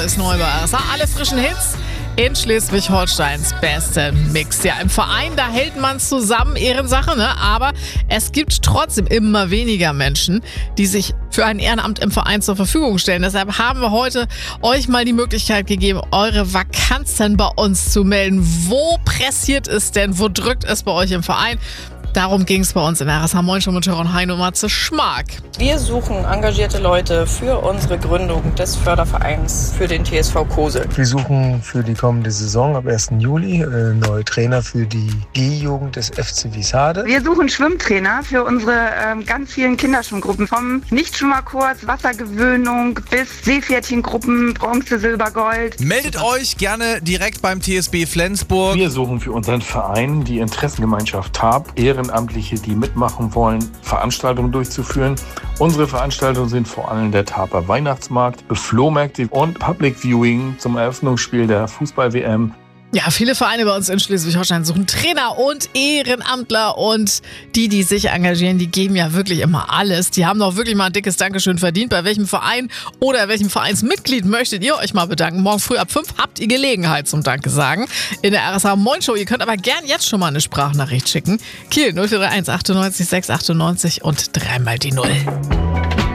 ist neu bei RSA. Alle frischen Hits in Schleswig-Holsteins besten Mix. Ja, im Verein, da hält man zusammen, Ehrensache, ne? Aber es gibt trotzdem immer weniger Menschen, die sich für ein Ehrenamt im Verein zur Verfügung stellen. Deshalb haben wir heute euch mal die Möglichkeit gegeben, eure Vakanzen bei uns zu melden. Wo pressiert es denn? Wo drückt es bei euch im Verein? Darum ging es bei uns in der RSH Moin Show mit Sharon Hein und Matze Schmark. Wir suchen engagierte Leute für unsere Gründung des Fördervereins für den TSV Kosel. Wir suchen für die kommende Saison ab 1. Juli neue Trainer für die G-Jugend des FC Wiesade. Wir suchen Schwimmtrainer für unsere ganz vielen Kinderschwimmgruppen. Vom Nichtschwimmerkurs, Wassergewöhnung bis Seepferdchengruppen, Bronze, Silber, Gold. Meldet euch gerne direkt beim TSB Flensburg. Wir suchen für unseren Verein die Interessengemeinschaft TAB, Ehrenamtliche, die mitmachen wollen, Veranstaltungen durchzuführen. Unsere Veranstaltungen sind vor allem der Taper Weihnachtsmarkt, Flohmärkte und Public Viewing zum Eröffnungsspiel der Fußball-WM. Ja, viele Vereine bei uns in Schleswig-Holstein suchen Trainer und Ehrenamtler und die sich engagieren, die geben ja wirklich immer alles. Die haben doch wirklich mal ein dickes Dankeschön verdient. Bei welchem Verein oder welchem Vereinsmitglied möchtet ihr euch mal bedanken? Morgen früh ab 5 habt ihr Gelegenheit zum Danke sagen in der RSH Moin Show. Ihr könnt aber gern jetzt schon mal eine Sprachnachricht schicken. Kiel 0431 98 698 und dreimal die 0.